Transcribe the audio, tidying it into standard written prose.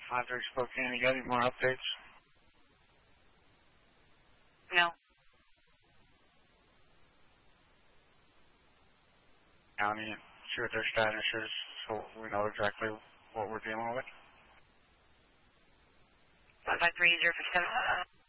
Frederick Spokane, you got any more updates? No. County, sure their status is so we know exactly what we're dealing with. 553-057.